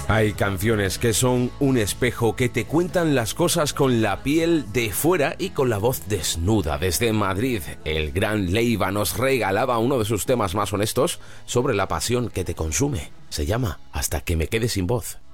Hay canciones que son un espejo que te cuentan las cosas con la piel de fuera y con la voz desnuda. Desde Madrid, el gran Leiva nos regalaba uno de sus temas más honestos sobre la pasión que te consume. Se llama Hasta que me quede sin voz.